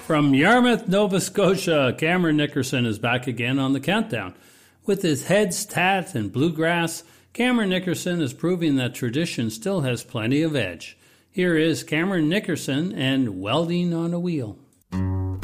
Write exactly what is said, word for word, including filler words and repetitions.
From Yarmouth, Nova Scotia, Cameron Nickerson is back again on the countdown. With his heads tat and bluegrass, Cameron Nickerson is proving that tradition still has plenty of edge. Here is Cameron Nickerson and Welding on a Wheel.